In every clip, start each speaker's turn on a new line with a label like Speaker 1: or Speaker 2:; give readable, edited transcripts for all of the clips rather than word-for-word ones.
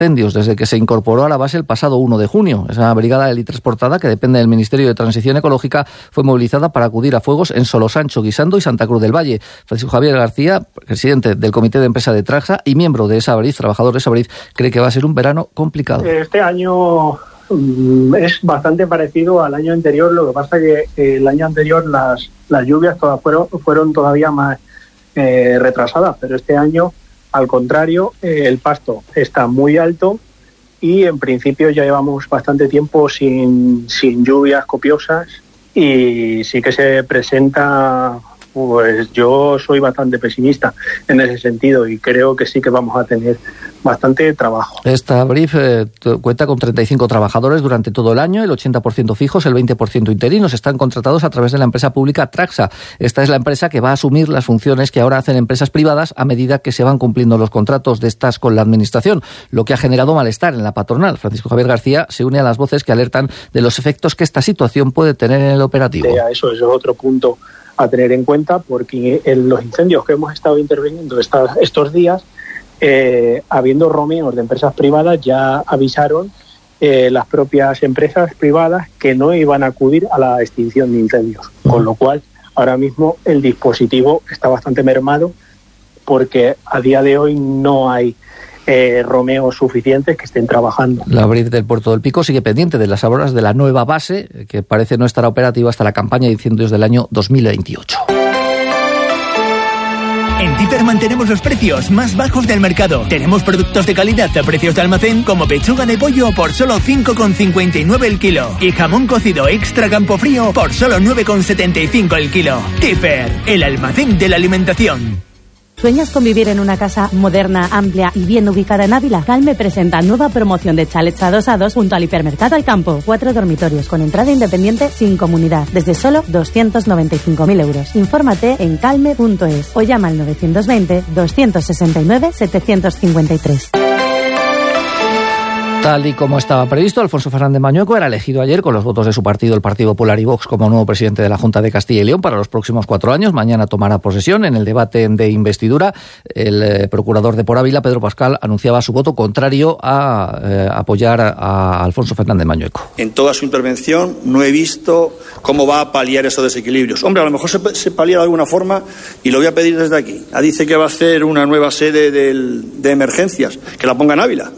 Speaker 1: incendios desde que se incorporó a la base el pasado 1 de junio. Esa brigada teletransportada, que depende del Ministerio de Transición Ecológica, fue movilizada para acudir a fuegos en Solosancho, Guisando y Santa Cruz del Valle. Francisco Javier García, presidente del Comité de Empresa de Traxa y miembro de Sabriz, trabajador de Sabriz, cree que va a ser un verano complicado.
Speaker 2: Este año es bastante parecido al año anterior, lo que pasa que el año anterior las lluvias fueron todavía más retrasadas, pero este año, al contrario, el pasto está muy alto y en principio ya llevamos bastante tiempo sin lluvias copiosas y sí que se presenta, pues yo soy bastante pesimista en ese sentido y creo que sí que vamos a tener bastante trabajo.
Speaker 1: Esta brief cuenta con 35 trabajadores durante todo el año, el 80% fijos, el 20% interinos. Están contratados a través de la empresa pública Traxa. Esta es la empresa que va a asumir las funciones que ahora hacen empresas privadas a medida que se van cumpliendo los contratos de estas con la administración, lo que ha generado malestar en la patronal. Francisco Javier García se une a las voces que alertan de los efectos que esta situación puede tener en el operativo.
Speaker 2: Eso es otro punto a tener en cuenta, porque en los incendios que hemos estado interviniendo estos días, habiendo romeos de empresas privadas, ya avisaron las propias empresas privadas que no iban a acudir a la extinción de incendios, con lo cual ahora mismo el dispositivo está bastante mermado porque a día de hoy no hay romeos suficientes que estén trabajando.
Speaker 1: La brief del Puerto del Pico sigue pendiente de las obras de la nueva base, que parece no estar operativa hasta la campaña de incendios del año 2028.
Speaker 3: En Tifer mantenemos los precios más bajos del mercado. Tenemos productos de calidad a precios de almacén, como pechuga de pollo por solo 5,59 el kilo y jamón cocido extra Campofrío por solo 9,75 el kilo. Tifer, el almacén de la alimentación.
Speaker 4: ¿Sueñas con vivir en una casa moderna, amplia y bien ubicada en Ávila? Calme presenta nueva promoción de chalets adosados junto al Hipermercado al Campo. 4 dormitorios con entrada independiente sin comunidad, desde solo 295.000 euros. Infórmate en calme.es o llama al 920-269-753.
Speaker 1: Tal y como estaba previsto, Alfonso Fernández Mañueco era elegido ayer con los votos de su partido, el Partido Popular y Vox, como nuevo presidente de la Junta de Castilla y León para los próximos 4 años. Mañana tomará posesión. En el debate de investidura, el procurador de Por Ávila, Pedro Pascal, anunciaba su voto contrario a apoyar a Alfonso Fernández Mañueco.
Speaker 5: En toda su intervención no he visto cómo va a paliar esos desequilibrios. Hombre, a lo mejor se palía de alguna forma y lo voy a pedir desde aquí. Dice que va a hacer una nueva sede de emergencias, que la ponga en Ávila,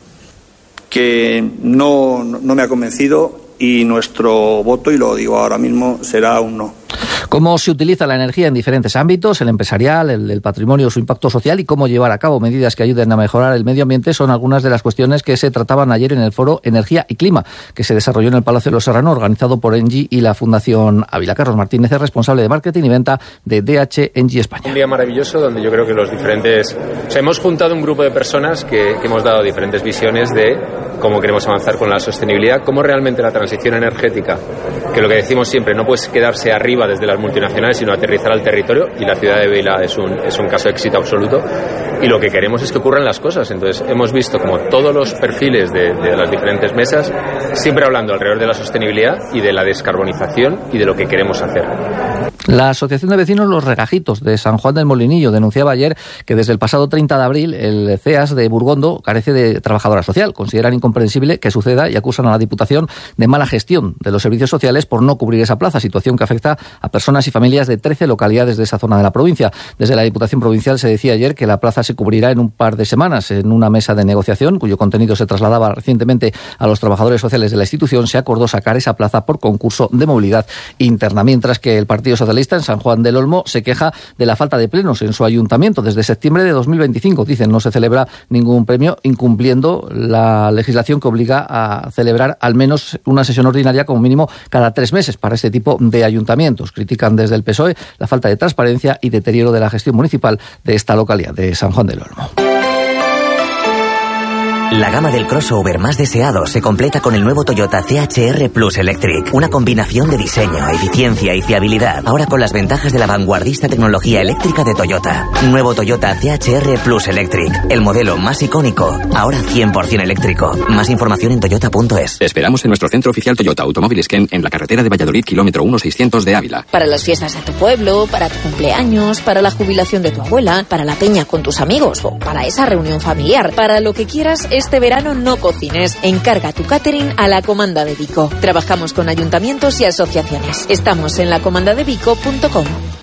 Speaker 5: que no me ha convencido, y nuestro voto, y lo digo ahora mismo, será un no.
Speaker 1: Cómo se utiliza la energía en diferentes ámbitos, el empresarial, el patrimonio, su impacto social, y cómo llevar a cabo medidas que ayuden a mejorar el medio ambiente son algunas de las cuestiones que se trataban ayer en el foro Energía y Clima, que se desarrolló en el Palacio de los Serrano, organizado por Engie y la Fundación Ávila. Carlos Martínez es responsable de marketing y venta de DH Engie España.
Speaker 6: Un día maravilloso donde yo creo que los diferentes... hemos juntado un grupo de personas que hemos dado diferentes visiones de cómo queremos avanzar con la sostenibilidad, cómo realmente la transición energética, que lo que decimos siempre, no puedes quedarse arriba desde las multinacionales, sino aterrizar al territorio, y la ciudad de Ávila es un caso de éxito absoluto, y lo que queremos es que ocurran las cosas. Entonces hemos visto como todos los perfiles de las diferentes mesas, siempre hablando alrededor de la sostenibilidad y de la descarbonización y de lo que queremos hacer.
Speaker 1: La Asociación de Vecinos Los Regajitos de San Juan del Molinillo denunciaba ayer que desde el pasado 30 de abril el CEAS de Burgondo carece de trabajadora social. Consideran incomprensible que suceda y acusan a la Diputación de mala gestión de los servicios sociales por no cubrir esa plaza, situación que afecta a personas y familias de 13 localidades de esa zona de la provincia. Desde la Diputación Provincial se decía ayer que la plaza se cubrirá en un par de semanas. En una mesa de negociación, cuyo contenido se trasladaba recientemente a los trabajadores sociales de la institución, se acordó sacar esa plaza por concurso de movilidad interna, mientras que el Partido Socialista en San Juan del Olmo se queja de la falta de plenos en su ayuntamiento. Desde septiembre de 2025, dicen, no se celebra ningún premio, incumpliendo la legislación que obliga a celebrar al menos una sesión ordinaria como mínimo cada 3 meses para este tipo de ayuntamientos. Critican desde el PSOE la falta de transparencia y deterioro de la gestión municipal de esta localidad de San Juan del Olmo.
Speaker 7: La gama del crossover más deseado se completa con el nuevo Toyota CHR Plus Electric. Una combinación de diseño, eficiencia y fiabilidad. Ahora con las ventajas de la vanguardista tecnología eléctrica de Toyota. Nuevo Toyota CHR Plus Electric. El modelo más icónico. Ahora 100% eléctrico. Más información en toyota.es.
Speaker 8: Esperamos en nuestro centro oficial Toyota Automóviles Ken en la carretera de Valladolid, kilómetro 1600 de Ávila.
Speaker 9: Para las fiestas de tu pueblo, para tu cumpleaños, para la jubilación de tu abuela, para la peña con tus amigos o para esa reunión familiar. Para lo que quieras, Este verano no cocines. Encarga tu catering a la Comanda de Vico. Trabajamos con ayuntamientos y asociaciones. Estamos en lacomandadevico.com.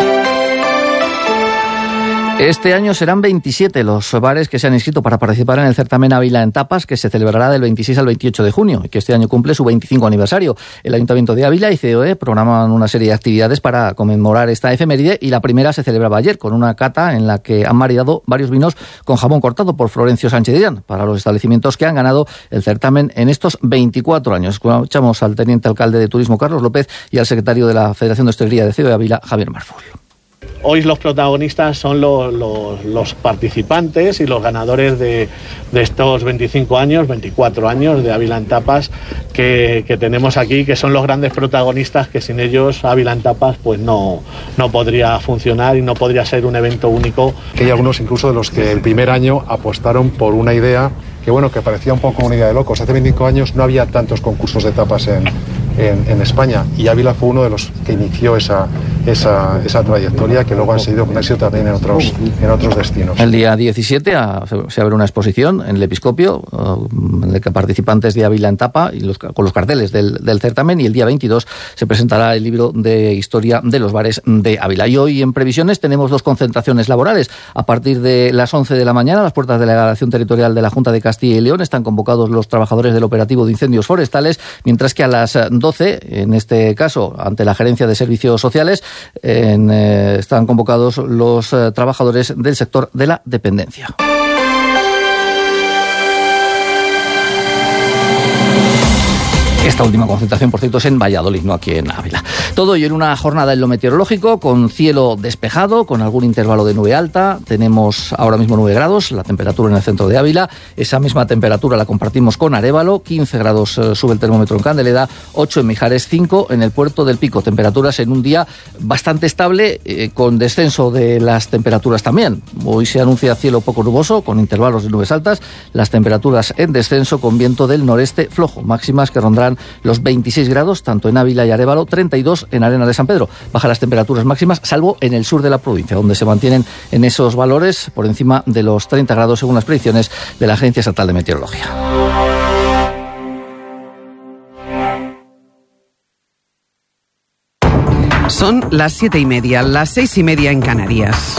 Speaker 1: Este año serán 27 los bares que se han inscrito para participar en el certamen Ávila en Tapas, que se celebrará del 26 al 28 de junio y que este año cumple su 25 aniversario. El Ayuntamiento de Ávila y COE programan una serie de actividades para conmemorar esta efeméride, y la primera se celebraba ayer con una cata en la que han maridado varios vinos con jamón cortado por Florencio Sánchez Irán para los establecimientos que han ganado el certamen en estos 24 años. Escuchamos al teniente alcalde de Turismo, Carlos López, y al secretario de la Federación de Hostelería de COE Ávila, Javier Marful.
Speaker 10: Hoy los protagonistas son los participantes y los ganadores de estos 24 años de Ávila en Tapas que tenemos aquí, que son los grandes protagonistas, que sin ellos Ávila en Tapas pues no podría funcionar y no podría ser un evento único.
Speaker 11: Que hay algunos incluso de los que el primer año apostaron por una idea que parecía un poco una idea de locos. Hace 25 años no había tantos concursos de tapas en España, y Ávila fue uno de los que inició esa trayectoria, que luego han seguido con éxito también en otros destinos.
Speaker 1: El día 17 se abre una exposición en el Episcopio en la que participantes de Ávila en Tapa y con los carteles del certamen, y el día 22 se presentará el libro de historia de los bares de Ávila. Y hoy en Previsiones tenemos 2 concentraciones laborales. A partir de las 11 de la mañana, a las puertas de la delegación territorial de la Junta de Castilla y León están convocados los trabajadores del operativo de incendios forestales, mientras que a las 12, en este caso ante la Gerencia de Servicios Sociales, están convocados los trabajadores del sector de la dependencia. Esta última concentración, por cierto, es en Valladolid, no aquí en Ávila. Todo ello en una jornada en lo meteorológico, con cielo despejado, con algún intervalo de nube alta. Tenemos ahora mismo 9 grados, la temperatura en el centro de Ávila. Esa misma temperatura la compartimos con Arévalo. 15 grados sube el termómetro en Candeleda, 8 en Mijares, 5 en el Puerto del Pico. Temperaturas en un día bastante estable, con descenso de las temperaturas también. Hoy se anuncia cielo poco nuboso, con intervalos de nubes altas. Las temperaturas en descenso, con viento del noreste flojo. Máximas que rondarán los 26 grados, tanto en Ávila y Arévalo, 32 en Arenas de San Pedro. Bajan las temperaturas máximas, salvo en el sur de la provincia, donde se mantienen en esos valores por encima de los 30 grados, según las predicciones de la Agencia Estatal de Meteorología.
Speaker 12: Son las 7:30, las 6:30 en Canarias.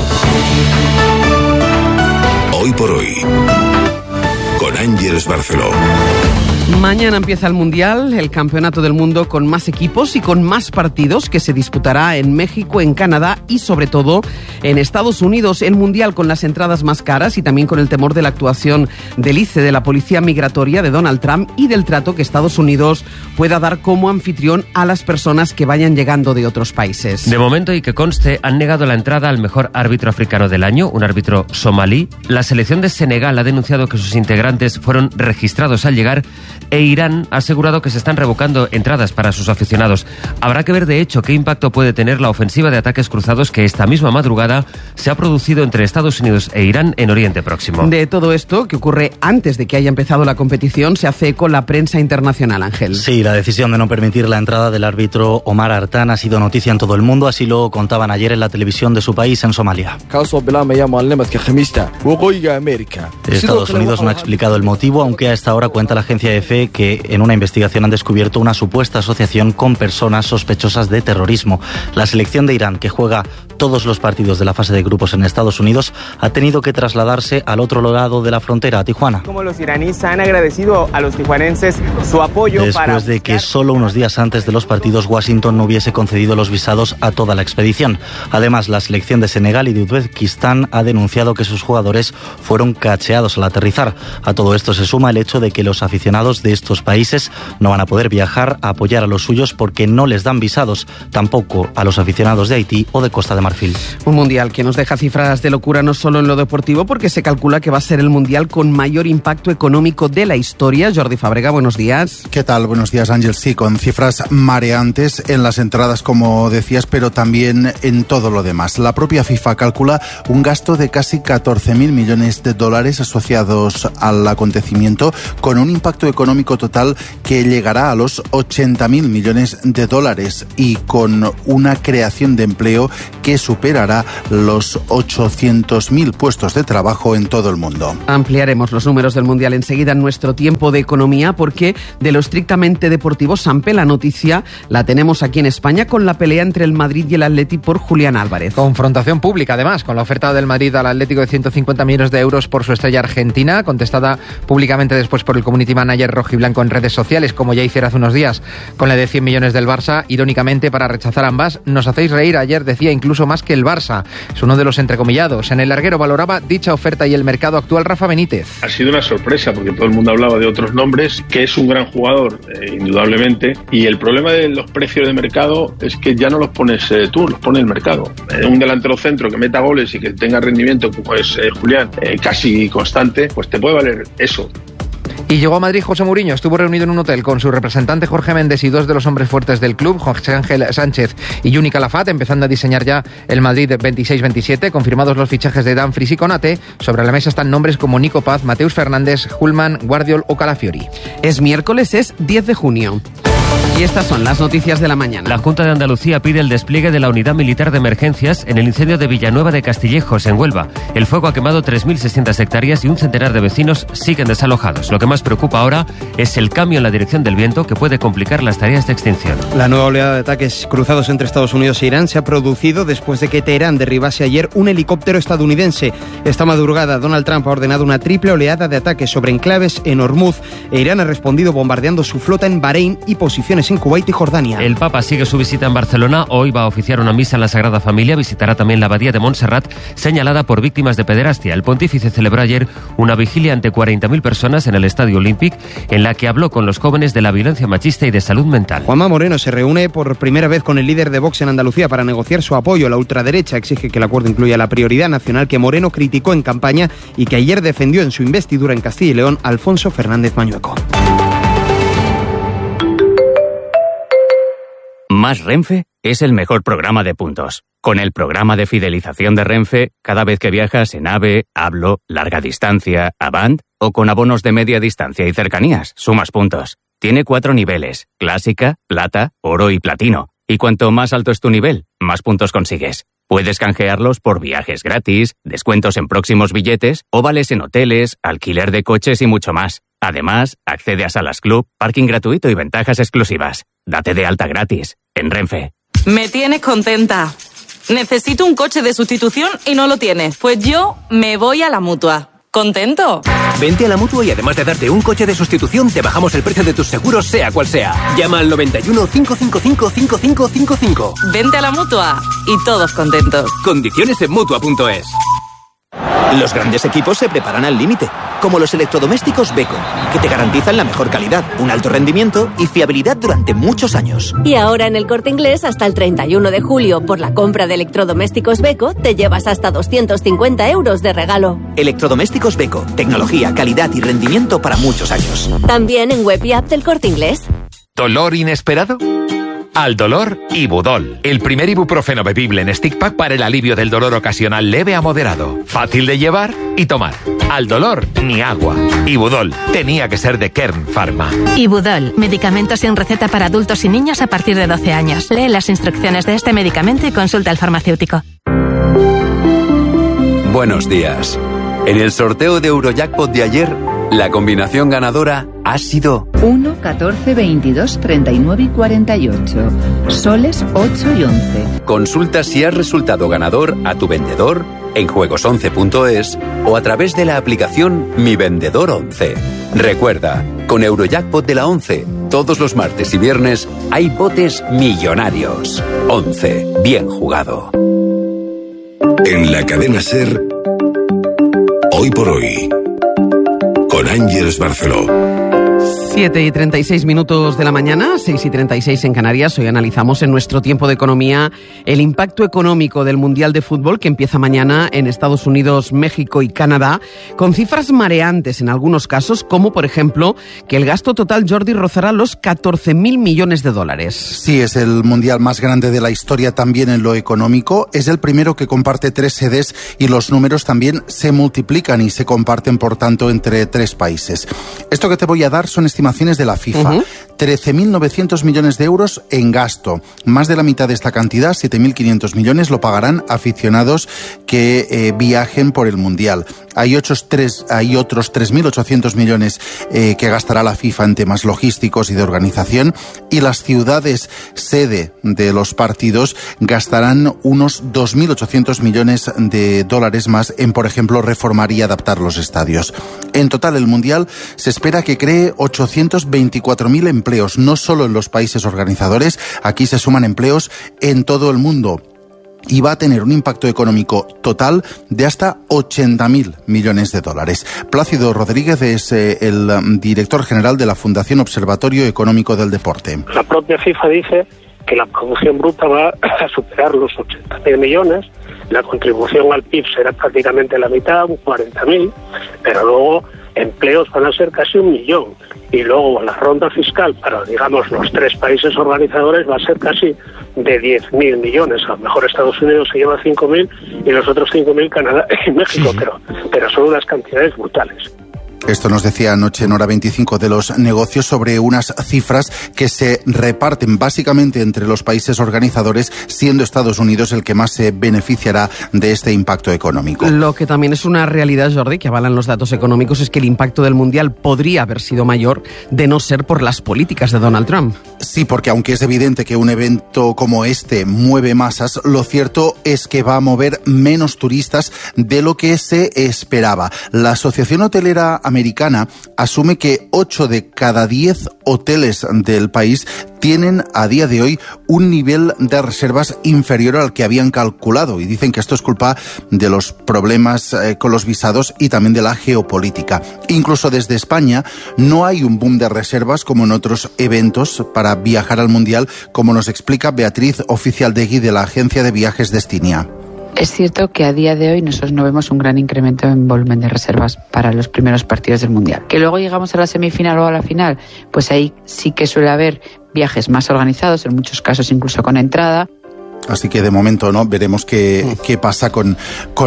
Speaker 13: Hoy por hoy, con Ángeles Barceló.
Speaker 12: Mañana empieza el Mundial, el campeonato del mundo con más equipos y con más partidos, que se disputará en México, en Canadá y sobre todo en Estados Unidos. El Mundial con las entradas más caras y también con el temor de la actuación del ICE, de la Policía Migratoria de Donald Trump, y del trato que Estados Unidos pueda dar como anfitrión a las personas que vayan llegando de otros países.
Speaker 14: De momento, y que conste, han negado la entrada al mejor árbitro africano del año, un árbitro somalí. La selección de Senegal ha denunciado que sus integrantes fueron registrados al llegar, e Irán ha asegurado que se están revocando entradas para sus aficionados. Habrá que ver, de hecho, qué impacto puede tener la ofensiva de ataques cruzados que esta misma madrugada se ha producido entre Estados Unidos e Irán en Oriente Próximo.
Speaker 12: De todo esto, que ocurre antes de que haya empezado la competición, se hace eco la prensa internacional, Ángel.
Speaker 15: Sí, la decisión de no permitir la entrada del árbitro Omar Artan ha sido noticia en todo el mundo, así lo contaban ayer en la televisión de su país, en Somalia. Estados Unidos no ha explicado el motivo, aunque a esta hora cuenta la agencia EFE que en una investigación han descubierto una supuesta asociación con personas sospechosas de terrorismo. La selección de Irán, que juega todos los partidos de la fase de grupos en Estados Unidos, ha tenido que trasladarse al otro lado de la frontera, a Tijuana.
Speaker 16: Como los iraníes han agradecido a los tijuanenses su apoyo
Speaker 15: después de que solo unos días antes de los partidos Washington no hubiese concedido los visados a toda la expedición. Además, la selección de Senegal y de Uzbekistán ha denunciado que sus jugadores fueron cacheados al aterrizar. A todo esto se suma el hecho de que los aficionados de estos países no van a poder viajar a apoyar a los suyos porque no les dan visados, tampoco a los aficionados de Haití o de Costa de Marfil.
Speaker 12: Un mundial que nos deja cifras de locura no solo en lo deportivo, porque se calcula que va a ser el mundial con mayor impacto económico de la historia. Jordi Fábrega, buenos días.
Speaker 17: ¿Qué tal? Buenos días, Ángel. Sí, con cifras mareantes en las entradas, como decías, pero también en todo lo demás. La propia FIFA calcula un gasto de casi 14.000 millones de dólares asociados al acontecimiento, con un impacto económico total que llegará a los 80.000 millones de dólares y con una creación de empleo que que superará los 800.000 puestos de trabajo en todo el mundo.
Speaker 12: Ampliaremos los números del Mundial enseguida en nuestro tiempo de economía, porque de lo estrictamente deportivo, Sampe, la noticia la tenemos aquí en España con la pelea entre el Madrid y el Atleti por Julián Álvarez.
Speaker 18: Confrontación pública, además, con la oferta del Madrid al Atlético de 150 millones de euros por su estrella argentina, contestada públicamente después por el community manager rojiblanco en redes sociales, como ya hiciera hace unos días con la de 100 millones del Barça, irónicamente para rechazar ambas. Nos hacéis reír, ayer decía incluso más que el Barça. Es uno de los entrecomillados. En el larguero valoraba dicha oferta y el mercado actual Rafa Benítez.
Speaker 19: Ha sido una sorpresa porque todo el mundo hablaba de otros nombres, que es un gran jugador, indudablemente, y el problema de los precios de mercado es que ya no los pones tú, los pone el mercado. Un delantero centro que meta goles y que tenga rendimiento como es Julián, casi constante, pues te puede valer eso.
Speaker 18: Y llegó a Madrid José Mourinho, estuvo reunido en un hotel con su representante Jorge Méndez y dos de los hombres fuertes del club, José Ángel Sánchez y Juni Calafat, empezando a diseñar ya el Madrid 26-27, confirmados los fichajes de Dumfries y Konate. Sobre la mesa están nombres como Nico Paz, Mateus Fernández, Hulman, Guardiol o Calafiori.
Speaker 12: Es miércoles, es 10 de junio. Y estas son las noticias de la mañana.
Speaker 14: La Junta de Andalucía pide el despliegue de la Unidad Militar de Emergencias en el incendio de Villanueva de Castillejos, en Huelva. El fuego ha quemado 3.600 hectáreas y un centenar de vecinos siguen desalojados. Lo que más preocupa ahora es el cambio en la dirección del viento, que puede complicar las tareas de extinción.
Speaker 20: La nueva oleada de ataques cruzados entre Estados Unidos e Irán se ha producido después de que Teherán derribase ayer un helicóptero estadounidense. Esta madrugada, Donald Trump ha ordenado una triple oleada de ataques sobre enclaves en Hormuz e Irán ha respondido bombardeando su flota en Bahrein y posiciones en Kuwait y Jordania.
Speaker 14: El Papa sigue su visita en Barcelona. Hoy va a oficiar una misa en la Sagrada Familia. Visitará también la abadía de Montserrat, señalada por víctimas de pederastia. El pontífice celebró ayer una vigilia ante 40.000 personas en el Estadio Olímpic, en la que habló con los jóvenes de la violencia machista y de salud mental.
Speaker 20: Juanma Moreno se reúne por primera vez con el líder de Vox en Andalucía para negociar su apoyo. La ultraderecha exige que el acuerdo incluya la prioridad nacional que Moreno criticó en campaña y que ayer defendió en su investidura en Castilla y León Alfonso Fernández Mañueco.
Speaker 21: Más Renfe es el mejor programa de puntos. Con el programa de fidelización de Renfe, cada vez que viajas en AVE, Hablo, Larga Distancia, Avant o con abonos de media distancia y cercanías, sumas puntos. Tiene 4 niveles: Clásica, Plata, Oro y Platino. Y cuanto más alto es tu nivel, más puntos consigues. Puedes canjearlos por viajes gratis, descuentos en próximos billetes o vales en hoteles, alquiler de coches y mucho más. Además, accede a salas club, parking gratuito y ventajas exclusivas. Date de alta gratis en Renfe.
Speaker 22: Me tienes contenta. Necesito un coche de sustitución y no lo tienes. Pues yo me voy a la Mutua. ¿Contento?
Speaker 23: Vente a la Mutua y además de darte un coche de sustitución, te bajamos el precio de tus seguros, sea cual sea. Llama al 91 555 5555.
Speaker 22: Vente a la Mutua y todos contentos.
Speaker 23: Condiciones en Mutua.es. Los grandes equipos se preparan al límite, como los electrodomésticos Beko, que te garantizan la mejor calidad, un alto rendimiento y fiabilidad durante muchos años.
Speaker 24: Y ahora en el Corte Inglés, hasta el 31 de julio, por la compra de electrodomésticos Beko, te llevas hasta 250 euros de regalo.
Speaker 23: Electrodomésticos Beko, tecnología, calidad y rendimiento para muchos años.
Speaker 24: También en web y app del Corte Inglés.
Speaker 25: ¿Dolor inesperado? Al dolor, Ibudol, el primer ibuprofeno bebible en stick pack para el alivio del dolor ocasional leve a moderado. Fácil de llevar y tomar. Al dolor, ni agua. Ibudol, tenía que ser de Kern Pharma.
Speaker 26: Ibudol, medicamento sin receta para adultos y niños a partir de 12 años. Lee las instrucciones de este medicamento y consulta al farmacéutico.
Speaker 27: Buenos días. En el sorteo de Eurojackpot de ayer, la combinación ganadora ha sido
Speaker 28: 1, 14, 22, 39 y 48. Soles 8 y 11.
Speaker 27: Consulta si has resultado ganador a tu vendedor en juegos11.es o a través de la aplicación Mi Vendedor 11. Recuerda, con Eurojackpot de la 11, todos los martes y viernes hay botes millonarios. 11. Bien jugado.
Speaker 13: En la cadena SER, Hoy por Hoy, con Ángeles Barceló.
Speaker 12: 7:36 de la mañana, 6:36 en Canarias. Hoy analizamos en nuestro tiempo de economía el impacto económico del Mundial de Fútbol que empieza mañana en Estados Unidos, México y Canadá, con cifras mareantes en algunos casos, como por ejemplo que el gasto total, Jordi, rozará los 14.000 millones de dólares.
Speaker 17: Sí, es el Mundial más grande de la historia también en lo económico. Es el primero que comparte 3 sedes y los números también se multiplican y se comparten, por tanto, entre 3 países. Esto que te voy a dar son estimaciones de la FIFA. 13.900 millones de euros en gasto. Más de la mitad de esta cantidad, 7.500 millones, lo pagarán aficionados que viajen por el Mundial. Hay otros 3.800 millones que gastará la FIFA en temas logísticos y de organización, y las ciudades sede de los partidos gastarán unos 2.800 millones de dólares más en, por ejemplo, reformar y adaptar los estadios. En total, el Mundial se espera que cree 824.000 empleos, no solo en los países organizadores, aquí se suman empleos en todo el mundo. Y va a tener un impacto económico total de hasta 80.000 millones de dólares. Plácido Rodríguez es el director general de la Fundación Observatorio Económico del Deporte.
Speaker 2: La propia FIFA dice que la producción bruta va a superar los 80.000 millones, la contribución al PIB será prácticamente la mitad, un 40.000, pero luego empleos van a ser casi 1 millón. Y luego la ronda fiscal para, digamos, los 3 países organizadores va a ser casi de 10.000 millones. A lo mejor Estados Unidos se lleva 5.000 y los otros 5.000 Canadá y México, pero son unas cantidades brutales.
Speaker 17: Esto nos decía anoche en Hora 25 de los negocios sobre unas cifras que se reparten básicamente entre los países organizadores, siendo Estados Unidos el que más se beneficiará de este impacto económico.
Speaker 12: Lo que también es una realidad, Jordi, que avalan los datos económicos, es que el impacto del Mundial podría haber sido mayor de no ser por las políticas de Donald Trump.
Speaker 17: Sí, porque aunque es evidente que un evento como este mueve masas, lo cierto es que va a mover menos turistas de lo que se esperaba. La Asociación Hotelera Americana asume que 8 de cada 10 hoteles del país tienen a día de hoy un nivel de reservas inferior al que habían calculado, y dicen que esto es culpa de los problemas con los visados y también de la geopolítica. Incluso desde España no hay un boom de reservas como en otros eventos para viajar al Mundial, como nos explica Beatriz Oficialdegui de la agencia de viajes Destinia.
Speaker 3: Es cierto que a día de hoy nosotros no vemos un gran incremento en volumen de reservas para los primeros partidos del Mundial. Que luego llegamos a la semifinal o a la final, pues ahí sí que suele haber viajes más organizados, en muchos casos incluso con entrada.
Speaker 17: Así que de momento no, veremos qué pasa con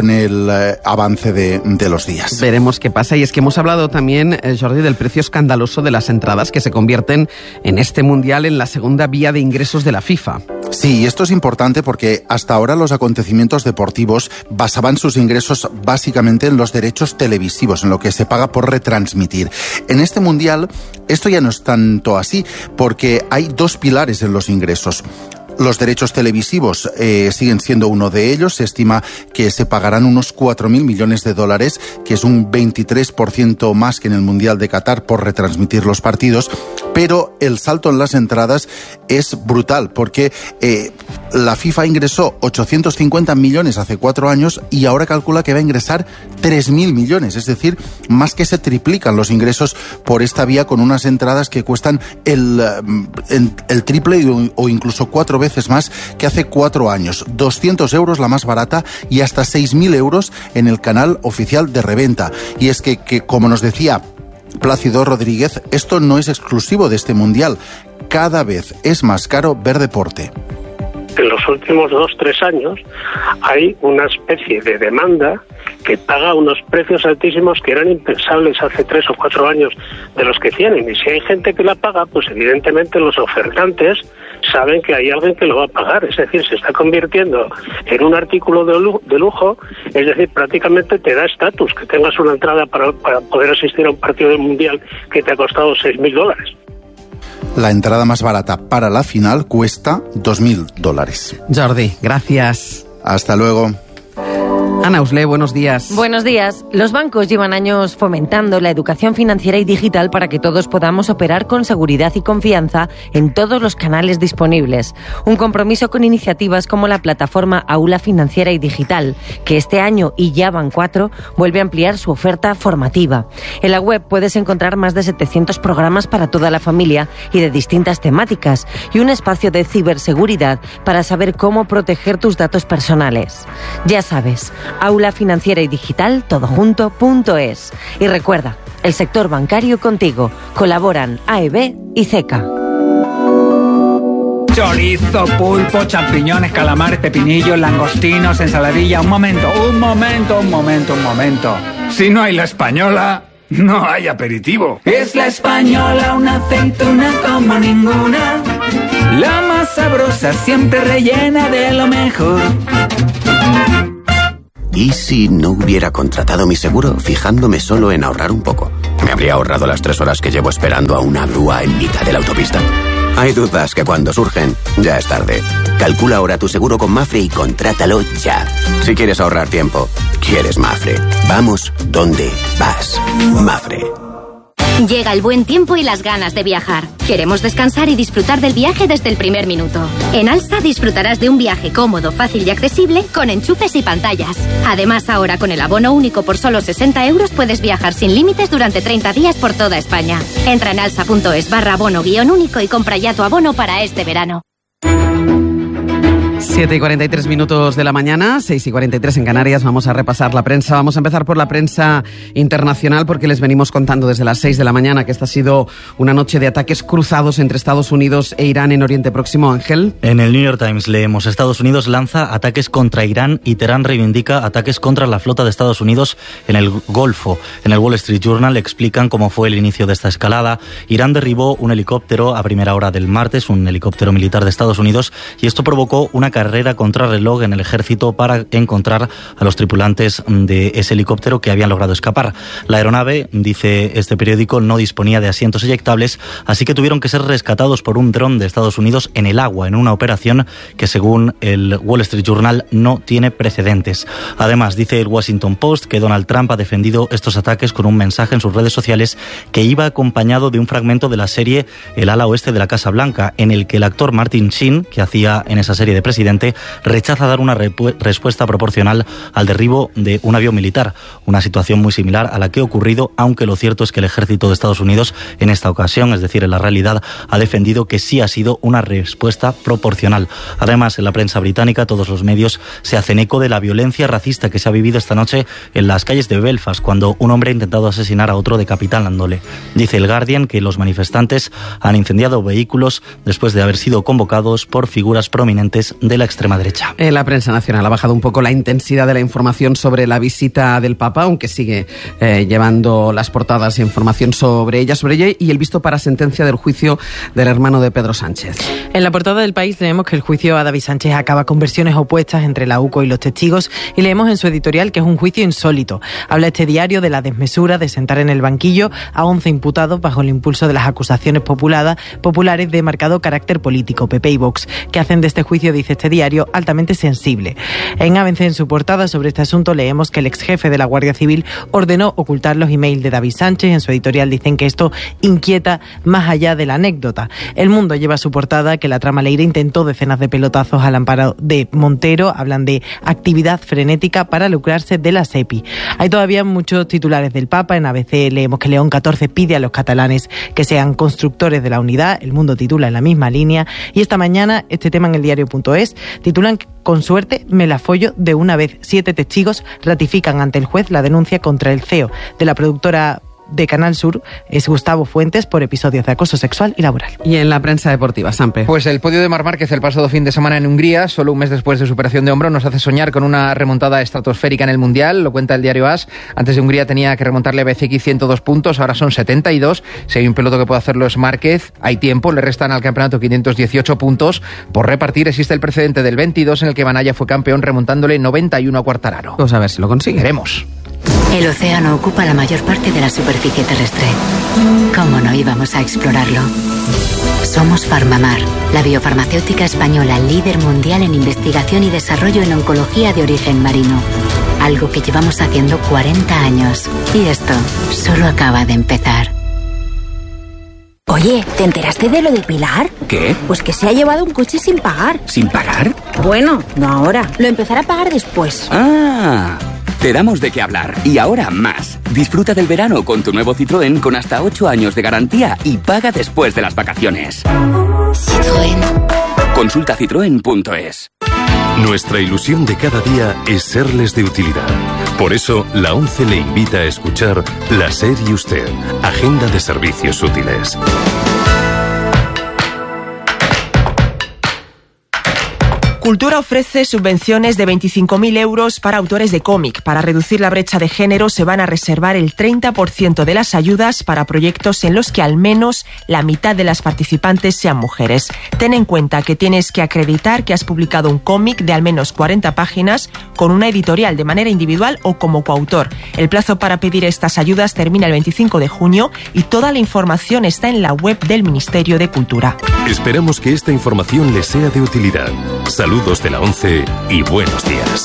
Speaker 17: el avance de los días.
Speaker 12: Veremos qué pasa. Y es que hemos hablado también, Jordi, del precio escandaloso de las entradas que se convierten en este Mundial en la segunda vía de ingresos de la FIFA.
Speaker 17: Sí, y esto es importante porque hasta ahora los acontecimientos deportivos basaban sus ingresos básicamente en los derechos televisivos, en lo que se paga por retransmitir. En este Mundial esto ya no es tanto así, porque hay 2 pilares en los ingresos. Los derechos televisivos siguen siendo uno de ellos. Se estima que se pagarán unos 4.000 millones de dólares, que es un 23% más que en el Mundial de Qatar por retransmitir los partidos. Pero el salto en las entradas es brutal, porque la FIFA ingresó 850 millones hace 4 años y ahora calcula que va a ingresar 3.000 millones. Es decir, más que se triplican los ingresos por esta vía, con unas entradas que cuestan el triple o incluso 4 veces más que hace 4 años. 200 euros la más barata y hasta 6.000 euros en el canal oficial de reventa. Y es que como nos decía Plácido Rodríguez, esto no es exclusivo de este Mundial. Cada vez es más caro ver deporte.
Speaker 2: En los últimos 2-3 años hay una especie de demanda que paga unos precios altísimos que eran impensables hace 3 o 4 años de los que tienen. Y si hay gente que la paga, pues evidentemente los ofertantes saben que hay alguien que lo va a pagar. Es decir, se está convirtiendo en un artículo de lujo, es decir, prácticamente te da estatus que tengas una entrada para poder asistir a un partido del Mundial que te ha costado $6.000.
Speaker 17: La entrada más barata para la final cuesta $2.000.
Speaker 12: Jordi, gracias.
Speaker 17: Hasta luego.
Speaker 12: Ana Usle, buenos días.
Speaker 4: Buenos días. Los bancos llevan años fomentando la educación financiera y digital para que todos podamos operar con seguridad y confianza en todos los canales disponibles. Un compromiso con iniciativas como la plataforma Aula Financiera y Digital, que este año, y ya van 4, vuelve a ampliar su oferta formativa. En la web puedes encontrar más de 700 programas para toda la familia y de distintas temáticas, y un espacio de ciberseguridad para saber cómo proteger tus datos personales. Ya sabes, Aula Financiera y Digital, todojunto.es. Y recuerda, el sector bancario contigo. Colaboran AEB y CECA.
Speaker 5: Chorizo, pulpo, champiñones, calamares, pepinillos, langostinos, ensaladilla. Un momento. Si no hay la española, no hay aperitivo.
Speaker 1: Es la española, una aceituna como ninguna. La más sabrosa, siempre rellena de lo mejor.
Speaker 6: ¿Y si no hubiera contratado mi seguro fijándome solo en ahorrar un poco? ¿Me habría ahorrado las 3 horas que llevo esperando a una grúa en mitad de la autopista? Hay dudas que cuando surgen, ya es tarde. Calcula ahora tu seguro con Mafre y contrátalo ya. Si quieres ahorrar tiempo, quieres Mafre. Vamos donde vas. Mafre.
Speaker 7: Llega el buen tiempo y las ganas de viajar. Queremos descansar y disfrutar del viaje desde el primer minuto. En Alsa disfrutarás de un viaje cómodo, fácil y accesible con enchufes y pantallas. Además, ahora con el abono único por solo 60 euros puedes viajar sin límites durante 30 días por toda España. Entra en alsa.es/abono-único y compra ya tu abono para este verano.
Speaker 12: 7:43 de la mañana, 6:43 en Canarias. Vamos a repasar la prensa. Vamos a empezar por la prensa internacional porque les venimos contando desde las 6 de la mañana que esta ha sido una noche de ataques cruzados entre Estados Unidos e Irán en Oriente Próximo. Ángel.
Speaker 15: En el New York Times leemos: Estados Unidos lanza ataques contra Irán y Teherán reivindica ataques contra la flota de Estados Unidos en el Golfo. En el Wall Street Journal explican cómo fue el inicio de esta escalada. Irán derribó un helicóptero a primera hora del martes, un helicóptero militar de Estados Unidos, y esto provocó una carrera contrarreloj en el ejército para encontrar a los tripulantes de ese helicóptero que habían logrado escapar. La aeronave, dice este periódico, no disponía de asientos eyectables, así que tuvieron que ser rescatados por un dron de Estados Unidos en el agua, en una operación que, según el Wall Street Journal, no tiene precedentes. Además, dice el Washington Post que Donald Trump ha defendido estos ataques con un mensaje en sus redes sociales que iba acompañado de un fragmento de la serie El ala oeste de la Casa Blanca, en el que el actor Martin Sheen, que hacía en esa serie de presidente, rechaza dar una respuesta proporcional al derribo de un avión militar, una situación muy similar a la que ha ocurrido, aunque lo cierto es que el ejército de Estados Unidos en esta ocasión, es decir, en la realidad, ha defendido que sí ha sido una respuesta proporcional. Además, en la prensa británica todos los medios se hacen eco de la violencia racista que se ha vivido esta noche en las calles de Belfast, cuando un hombre ha intentado asesinar a otro decapitándole. Dice el Guardian que los manifestantes han incendiado vehículos después de haber sido convocados por figuras prominentes de la extrema derecha.
Speaker 12: En la prensa nacional ha bajado un poco la intensidad de la información sobre la visita del Papa, aunque sigue llevando las portadas e información sobre ella y el visto para sentencia del juicio del hermano de Pedro Sánchez.
Speaker 4: En la portada del País leemos que el juicio a David Sánchez acaba con versiones opuestas entre la UCO y los testigos, y leemos en su editorial que es un juicio insólito. Habla este diario de la desmesura de sentar en el banquillo a 11 imputados bajo el impulso de las acusaciones populares de marcado carácter político, PP y Vox, que hacen de este juicio, dice este diario, altamente sensible. En ABC, en su portada sobre este asunto, leemos que el ex jefe de la Guardia Civil ordenó ocultar los emails de David Sánchez. En su editorial dicen que esto inquieta más allá de la anécdota. El Mundo lleva a su portada que la trama Leire intentó decenas de pelotazos al amparo de Montero. Hablan de actividad frenética para lucrarse de la SEPI. Hay todavía muchos titulares del Papa. En ABC leemos que León XIV pide a los catalanes que sean constructores de la unidad. El Mundo titula en la misma línea. Y esta mañana, este tema en el diario.es, titulan: con suerte me la follo de una vez. 7 testigos ratifican ante el juez la denuncia contra el CEO de la productora de Canal Sur, es Gustavo Fuentes, por episodios de acoso sexual y laboral.
Speaker 12: Y en la prensa deportiva, Sampe.
Speaker 18: Pues el podio de Marc Márquez el pasado fin de semana en Hungría, solo un mes después de su operación de hombro, nos hace soñar con una remontada estratosférica en el Mundial. Lo cuenta el diario AS. Antes de Hungría tenía que remontarle a BCX 102 puntos, ahora son 72. Si hay un piloto que puede hacerlo es Márquez. Hay tiempo, le restan al campeonato 518 puntos por repartir. Existe el precedente del 22 en el que Banaya fue campeón remontándole 91 a Quartararo.
Speaker 12: Vamos a ver si lo consigue.
Speaker 18: Veremos.
Speaker 8: El océano ocupa la mayor parte de la superficie terrestre. ¿Cómo no íbamos a explorarlo? Somos Farmamar, la biofarmacéutica española líder mundial en investigación y desarrollo en oncología de origen marino. Algo que llevamos haciendo 40 años. Y esto solo acaba de empezar.
Speaker 9: Oye, ¿te enteraste de lo de Pilar?
Speaker 6: ¿Qué?
Speaker 9: Pues que se ha llevado un coche sin pagar.
Speaker 6: ¿Sin pagar?
Speaker 9: Bueno, no ahora. Lo empezará a pagar después.
Speaker 6: ¡Ah! Te damos de qué hablar. Y ahora más. Disfruta del verano con tu nuevo Citroën con hasta 8 años de garantía y paga después de las vacaciones.
Speaker 8: Citroën.
Speaker 6: Consulta citroen.es.
Speaker 13: Nuestra ilusión de cada día es serles de utilidad. Por eso, la ONCE le invita a escuchar La SER y Usted, Agenda de Servicios Útiles.
Speaker 10: Cultura ofrece subvenciones de 25.000 euros para autores de cómic. Para reducir la brecha de género se van a reservar el 30% de las ayudas para proyectos en los que al menos la mitad de las participantes sean mujeres. Ten en cuenta que tienes que acreditar que has publicado un cómic de al menos 40 páginas con una editorial de manera individual o como coautor. El plazo para pedir estas ayudas termina el 25 de junio y toda la información está en la web del Ministerio de Cultura.
Speaker 13: Esperamos que esta información les sea de utilidad. Saludos de la 11 y buenos días.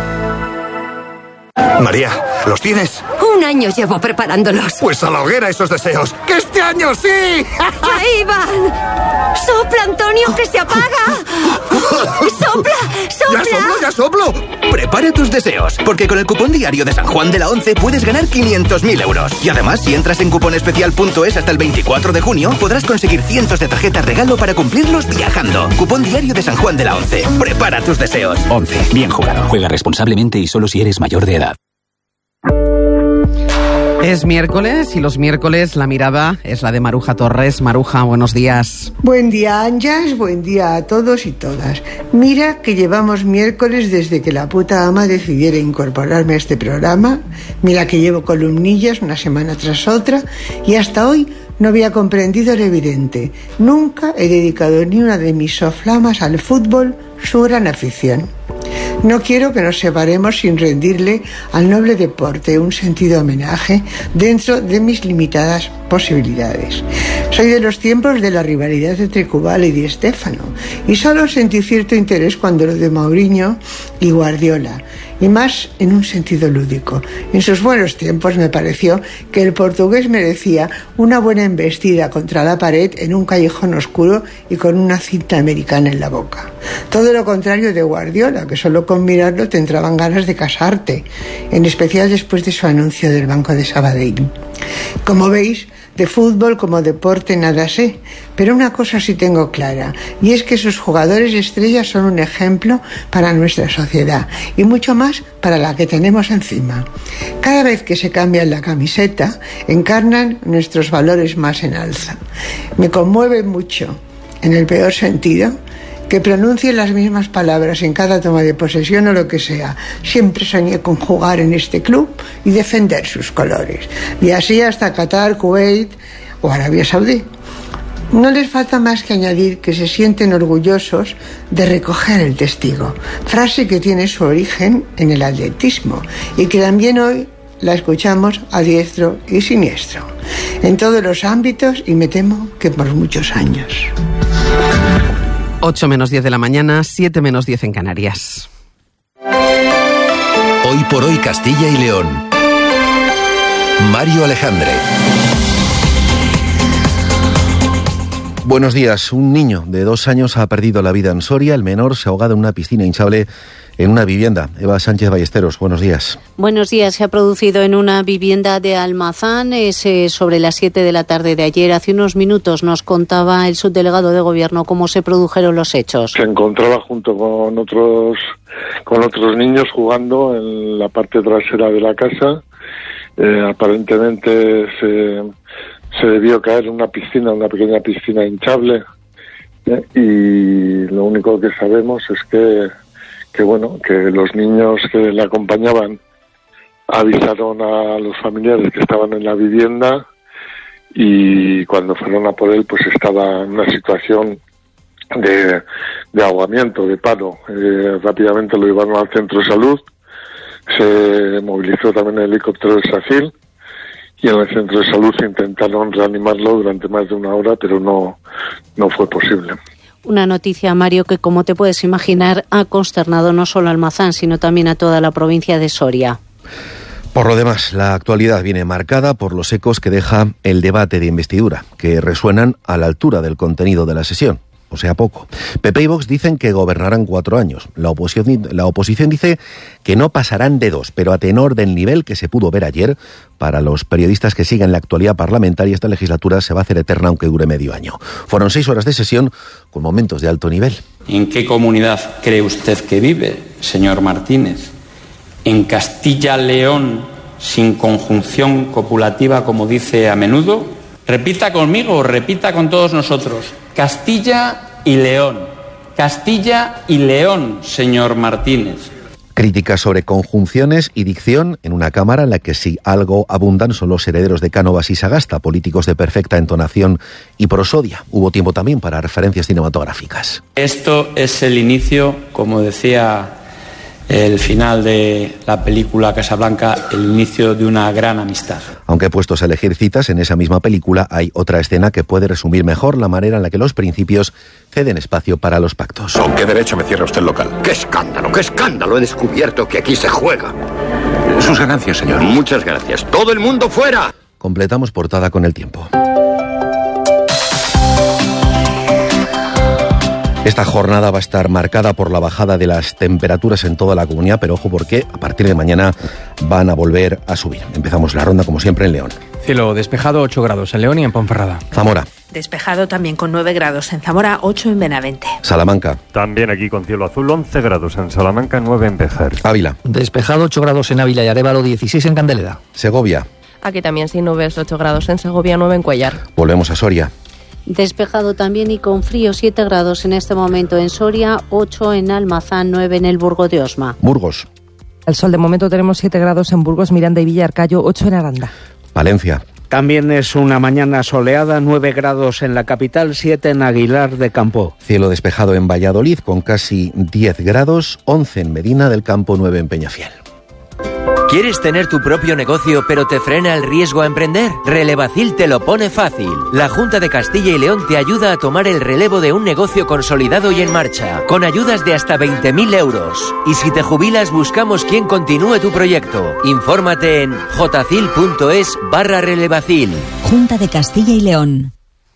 Speaker 11: María, ¿los tienes?
Speaker 14: Un año llevo preparándolos.
Speaker 11: Pues a la hoguera esos deseos. ¡Que este año sí!
Speaker 14: ¡Ahí van! ¡Sopla, Antonio, que se apaga! ¡Sopla, sopla!
Speaker 11: ¡Ya soplo! Prepara tus deseos, porque con el cupón diario de San Juan de la 11 puedes ganar 500.000 euros. Y además, si entras en cuponespecial.es hasta el 24 de junio, podrás conseguir cientos de tarjetas regalo para cumplirlos viajando. Cupón diario de San Juan de la 11. Prepara tus deseos.
Speaker 16: 11. Bien jugado. Juega responsablemente y solo si eres mayor de edad.
Speaker 12: Es miércoles y los miércoles la mirada es la de Maruja Torres. Maruja, buenos días.
Speaker 19: Buen día, Anjas, buen día a todos y todas. Mira que llevamos miércoles desde que la puta ama decidiera incorporarme a este programa. Mira que llevo columnillas una semana tras otra y hasta hoy no había comprendido lo evidente. Nunca he dedicado ni una de mis soflamas al fútbol, su gran afición. No quiero que nos separemos sin rendirle al noble deporte un sentido homenaje dentro de mis limitadas posibilidades. Soy de los tiempos de la rivalidad entre Kubala y Di Stéfano y solo sentí cierto interés cuando lo de Mourinho y Guardiola, y más en un sentido lúdico. En sus buenos tiempos me pareció que el portugués merecía una buena embestida contra la pared en un callejón oscuro y con una cinta americana en la boca. Todo lo contrario de Guardiola, que solo con mirarlo te entraban ganas de casarte, en especial después de su anuncio del Banco de Sabadell. Como veis, de fútbol como deporte nada sé, pero una cosa sí tengo clara, y es que sus jugadores estrellas son un ejemplo para nuestra sociedad, y mucho más para la que tenemos encima. Cada vez que se cambian la camiseta, encarnan nuestros valores más en alza. Me conmueve mucho, en el peor sentido, que pronuncien las mismas palabras en cada toma de posesión o lo que sea. Siempre soñé con jugar en este club y defender sus colores. Y así hasta Qatar, Kuwait o Arabia Saudí. No les falta más que añadir que se sienten orgullosos de recoger el testigo, frase que tiene su origen en el atletismo y que también hoy la escuchamos a diestro y siniestro, en todos los ámbitos y me temo que por muchos años.
Speaker 12: 8 menos 10 de la mañana, 7 menos 10 en Canarias.
Speaker 13: Hoy por hoy Castilla y León. Mario Alejandre.
Speaker 20: Buenos días. Un niño de 2 años ha perdido la vida en Soria. El menor se ha ahogado en una piscina hinchable en una vivienda. Eva Sánchez Ballesteros, buenos días.
Speaker 21: Buenos días. Se ha producido en una vivienda de Almazán. Es sobre las 7 de la tarde de ayer. Hace unos minutos nos contaba el subdelegado de Gobierno cómo se produjeron los hechos.
Speaker 22: Se encontraba junto con otros niños jugando en la parte trasera de la casa. Aparentemente se debió caer en una piscina, una pequeña piscina hinchable, y lo único que sabemos es que los niños que le acompañaban avisaron a los familiares que estaban en la vivienda y cuando fueron a por él pues estaba en una situación de ahogamiento, de paro. Rápidamente lo llevaron al centro de salud, se movilizó también el helicóptero del SACIL y en el centro de salud intentaron reanimarlo durante más de 1 hora, pero no fue posible.
Speaker 21: Una noticia, Mario, que como te puedes imaginar ha consternado no solo a Almazán, sino también a toda la provincia de Soria.
Speaker 20: Por lo demás, la actualidad viene marcada por los ecos que deja el debate de investidura, que resuenan a la altura del contenido de la sesión. O sea, poco. PP y Vox dicen que gobernarán 4 años. La oposición dice que no pasarán de 2, pero a tenor del nivel que se pudo ver ayer, para los periodistas que siguen la actualidad parlamentaria, esta legislatura se va a hacer eterna aunque dure medio año. Fueron 6 horas de sesión con momentos de alto nivel.
Speaker 29: ¿En qué comunidad cree usted que vive, señor Martínez? ¿En Castilla-León sin conjunción copulativa, como dice a menudo? Repita conmigo, repita con todos nosotros. Castilla y León. Castilla y León, señor Martínez.
Speaker 20: Críticas sobre conjunciones y dicción en una Cámara en la que si algo abundan son los herederos de Cánovas y Sagasta, políticos de perfecta entonación y prosodia. Hubo tiempo también para referencias cinematográficas.
Speaker 29: Esto es el inicio, como decía el final de la película Casablanca, el inicio de una gran amistad.
Speaker 20: Aunque puestos a elegir citas, en esa misma película hay otra escena que puede resumir mejor la manera en la que los principios ceden espacio para los pactos.
Speaker 2: ¿Con qué derecho me cierra usted el local?
Speaker 3: ¡Qué escándalo, qué escándalo! He descubierto que aquí se juega.
Speaker 2: Sus ganancias, señor.
Speaker 3: Muchas gracias. ¡Todo el mundo fuera!
Speaker 20: Completamos portada con el tiempo. Esta jornada va a estar marcada por la bajada de las temperaturas en toda la comunidad, pero ojo porque a partir de mañana van a volver a subir. Empezamos la ronda como siempre en León.
Speaker 17: Cielo despejado, 8 grados en León y en Ponferrada.
Speaker 20: Zamora.
Speaker 23: Despejado también con 9 grados en Zamora, 8 en Benavente.
Speaker 20: Salamanca.
Speaker 24: También aquí con cielo azul, 11 grados en Salamanca, 9 en Béjar.
Speaker 20: Ávila.
Speaker 25: Despejado, 8 grados en Ávila y Arévalo, 16 en Candeleda.
Speaker 20: Segovia.
Speaker 26: Aquí también sin nubes, 8 grados en Segovia, 9 en Cuellar.
Speaker 20: Volvemos a Soria.
Speaker 21: Despejado también y con frío, 7 grados en este momento en Soria, 8 en Almazán, 9 en el Burgo de Osma.
Speaker 20: Burgos.
Speaker 4: Al sol de momento tenemos 7 grados en Burgos, Miranda y Villarcayo, 8 en Aranda.
Speaker 20: Valencia.
Speaker 27: También es una mañana soleada, 9 grados en la capital, 7 en Aguilar de Campo.
Speaker 20: Cielo despejado en Valladolid con casi 10 grados, 11 en Medina del Campo, 9 en Peñafiel.
Speaker 28: ¿Quieres tener tu propio negocio pero te frena el riesgo a emprender? Relevacil te lo pone fácil. La Junta de Castilla y León te ayuda a tomar el relevo de un negocio consolidado y en marcha, con ayudas de hasta 20.000 euros. Y si te jubilas, buscamos quien continúe tu proyecto. Infórmate en jcil.es/relevacil.
Speaker 30: Junta de Castilla y León.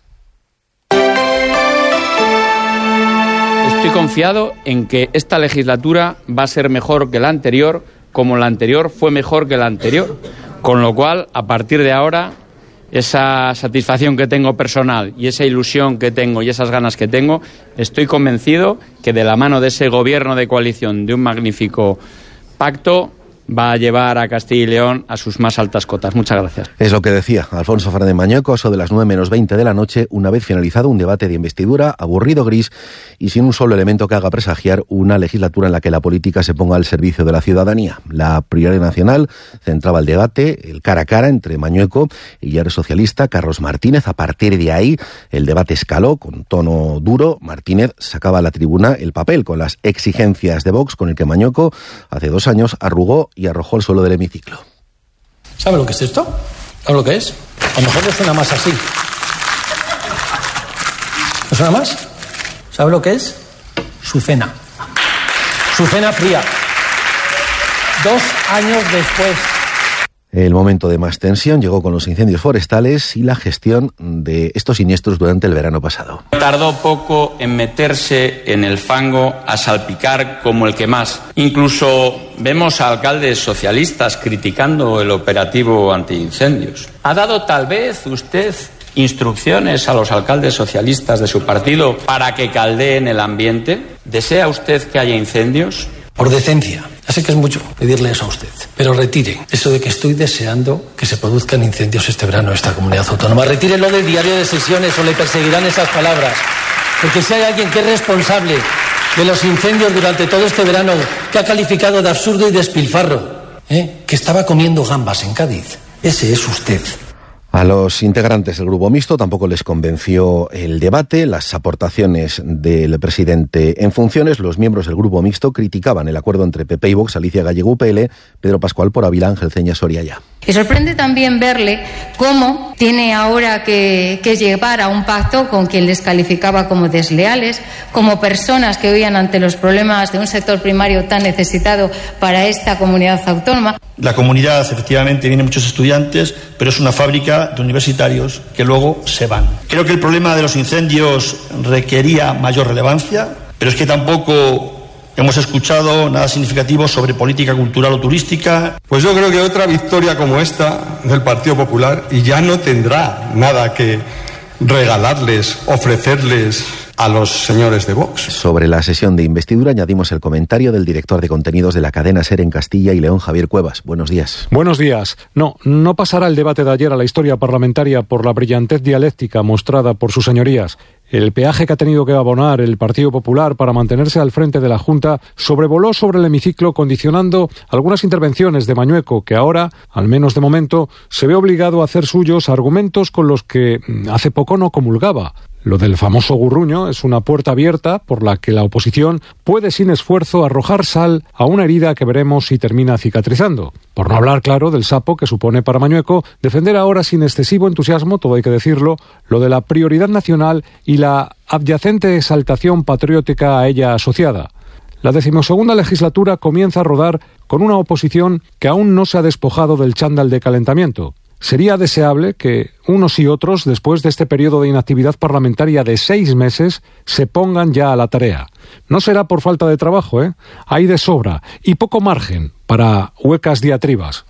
Speaker 29: Estoy confiado en que esta legislatura va a ser mejor que la anterior, como la anterior fue mejor que la anterior. Con lo cual, a partir de ahora, esa satisfacción que tengo personal y esa ilusión que tengo y esas ganas que tengo, estoy convencido que de la mano de ese gobierno de coalición, de un magnífico pacto, va a llevar a Castilla y León a sus más altas cotas. Muchas gracias.
Speaker 20: Es lo que decía Alfonso Fernández Mañueco, eso de las 9 menos 20 de la noche, una vez finalizado un debate de investidura aburrido, gris y sin un solo elemento que haga presagiar una legislatura en la que la política se ponga al servicio de la ciudadanía. La prioridad nacional centraba el debate, el cara a cara entre Mañueco y el socialista Carlos Martínez. A partir de ahí, el debate escaló con tono duro. Martínez sacaba a la tribuna el papel con las exigencias de Vox, con el que Mañueco hace 2 años arrugó y arrojó al suelo del hemiciclo.
Speaker 31: ¿Sabe lo que es esto? ¿Sabe lo que es? A lo mejor le suena más así. ¿Le suena más? ¿Sabe lo que es? Su cena. Su cena fría. 2 años después.
Speaker 20: El momento de más tensión llegó con los incendios forestales y la gestión de estos siniestros durante el verano pasado.
Speaker 29: Tardó poco en meterse en el fango a salpicar como el que más. Incluso vemos a alcaldes socialistas criticando el operativo antiincendios. ¿Ha dado tal vez usted instrucciones a los alcaldes socialistas de su partido para que caldeen el ambiente? ¿Desea usted que haya incendios?
Speaker 31: Por decencia. Ya sé que es mucho pedirle eso a usted, pero retire eso de que estoy deseando que se produzcan incendios este verano en esta comunidad autónoma. Retírelo del diario de sesiones o le perseguirán esas palabras. Porque si hay alguien que es responsable de los incendios durante todo este verano, que ha calificado de absurdo y despilfarro, que estaba comiendo gambas en Cádiz, ese es usted.
Speaker 20: A los integrantes del grupo mixto tampoco les convenció el debate, las aportaciones del presidente en funciones. Los miembros del grupo mixto criticaban el acuerdo entre PP y Vox, Alicia Gallego UPL, Pedro Pascual por Ávila, Ángel Ceña Soria ya.
Speaker 32: Y sorprende también verle cómo tiene ahora que llevar a un pacto con quien les calificaba como desleales, como personas que huían ante los problemas de un sector primario tan necesitado para esta comunidad autónoma.
Speaker 33: La comunidad, efectivamente, vienen muchos estudiantes, pero es una fábrica de universitarios que luego se van. Creo que el problema de los incendios requería mayor relevancia, pero es que tampoco hemos escuchado nada significativo sobre política cultural o turística.
Speaker 34: Pues yo creo que otra victoria como esta del Partido Popular y ya no tendrá nada que regalarles, ofrecerles a los señores de Vox.
Speaker 20: Sobre la sesión de investidura añadimos el comentario del director de contenidos de la cadena SER en Castilla y León, Javier Cuevas. Buenos días.
Speaker 35: Buenos días. No pasará el debate de ayer a la historia parlamentaria por la brillantez dialéctica mostrada por sus señorías.
Speaker 1: El peaje que ha tenido que abonar el Partido Popular para mantenerse al frente de la Junta sobrevoló sobre el hemiciclo, condicionando algunas intervenciones de Mañueco, que ahora, al menos de momento, se ve obligado a hacer suyos argumentos con los que hace poco no comulgaba. Lo del famoso Gurruño es una puerta abierta por la que la oposición puede sin esfuerzo arrojar sal a una herida que veremos si termina cicatrizando. Por no hablar, claro, del sapo que supone para Mañueco defender ahora sin excesivo entusiasmo, todo hay que decirlo, lo de la prioridad nacional y la adyacente exaltación patriótica a ella asociada. La 12ª legislatura comienza a rodar con una oposición que aún no se ha despojado del chándal de calentamiento. Sería deseable que unos y otros, después de este periodo de inactividad parlamentaria de 6 meses, se pongan ya a la tarea. No será por falta de trabajo, Hay de sobra y poco margen para huecas diatribas.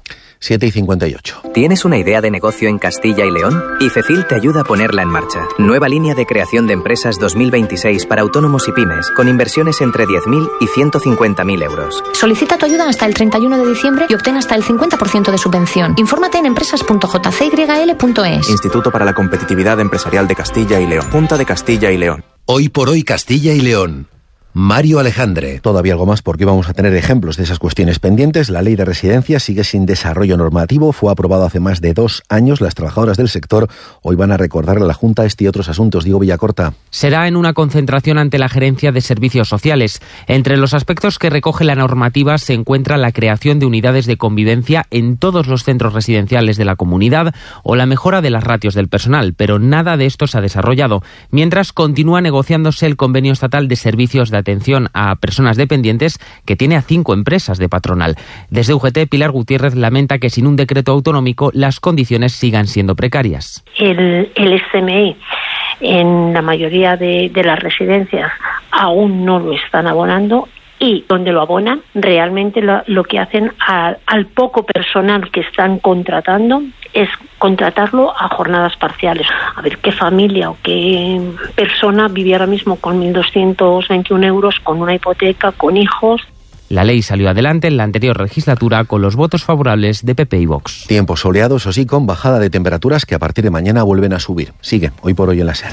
Speaker 20: 7:58.
Speaker 5: ¿Tienes una idea de negocio en Castilla y León? IFECIL te ayuda a ponerla en marcha. Nueva línea de creación de empresas 2026 para autónomos y pymes, con inversiones entre 10.000 y 150.000 euros.
Speaker 6: Solicita tu ayuda hasta el 31 de diciembre y obtén hasta el 50% de subvención. Infórmate en empresas.jcyl.es.
Speaker 5: Instituto para la Competitividad Empresarial de Castilla y León. Junta de Castilla y León.
Speaker 7: Hoy por hoy Castilla y León. Mario Alejandre.
Speaker 20: Todavía algo más porque vamos a tener ejemplos de esas cuestiones pendientes. La ley de residencias sigue sin desarrollo normativo. Fue aprobado hace más de 2 años. Las trabajadoras del sector hoy van a recordarle a la Junta este y otros asuntos. Diego Villacorta.
Speaker 8: Será en una concentración ante la Gerencia de Servicios Sociales. Entre los aspectos que recoge la normativa se encuentra la creación de unidades de convivencia en todos los centros residenciales de la comunidad o la mejora de las ratios del personal, pero nada de esto se ha desarrollado. Mientras continúa negociándose el convenio estatal de servicios de atención a personas dependientes que tiene a 5 empresas de patronal. Desde UGT, Pilar Gutiérrez lamenta que sin un decreto autonómico las condiciones sigan siendo precarias.
Speaker 9: El SMI en la mayoría de las residencias aún no lo están abonando, y donde lo abonan realmente lo que hacen al poco personal que están contratando es contratarlo a jornadas parciales. A ver qué familia o qué persona vive ahora mismo con 1.221 euros, con una hipoteca, con hijos.
Speaker 8: La ley salió adelante en la anterior legislatura con los votos favorables de PP y Vox.
Speaker 20: Tiempos soleados, o sí, con bajada de temperaturas que a partir de mañana vuelven a subir. Sigue hoy por hoy en la SER.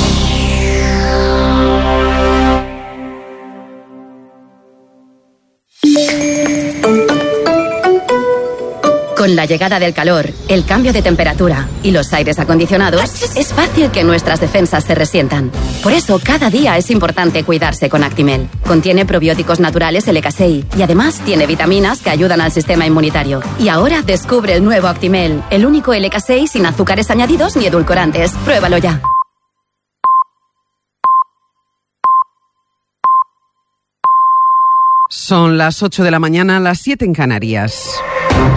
Speaker 10: Con la llegada del calor, el cambio de temperatura y los aires acondicionados, es fácil que nuestras defensas se resientan. Por eso, cada día es importante cuidarse con Actimel. Contiene probióticos naturales LK6 y además tiene vitaminas que ayudan al sistema inmunitario. Y ahora descubre el nuevo Actimel, el único LK6 sin azúcares añadidos ni edulcorantes. Pruébalo ya.
Speaker 11: Son las 8 de la mañana, las 7 en Canarias.